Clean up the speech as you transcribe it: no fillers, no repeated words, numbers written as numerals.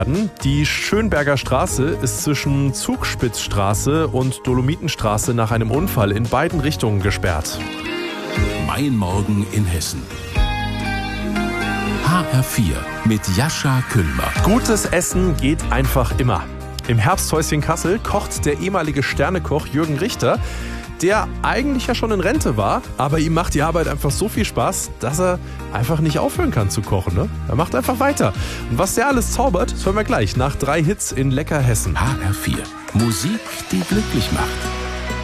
Die Schönberger Straße ist zwischen Zugspitzstraße und Dolomitenstraße nach einem Unfall in beiden Richtungen gesperrt. Mein Morgen in Hessen. HR4 mit Jascha Küllmer. Gutes Essen geht einfach immer. Im Herbsthäuschen Kassel kocht der ehemalige Sternekoch Jürgen Richter, der eigentlich ja schon in Rente war, aber ihm macht die Arbeit einfach so viel Spaß, dass er einfach nicht aufhören kann zu kochen. Ne? Er macht einfach weiter. Und was der alles zaubert, das hören wir gleich nach 3 Hits in Lecker Hessen. HR4. Musik, die glücklich macht.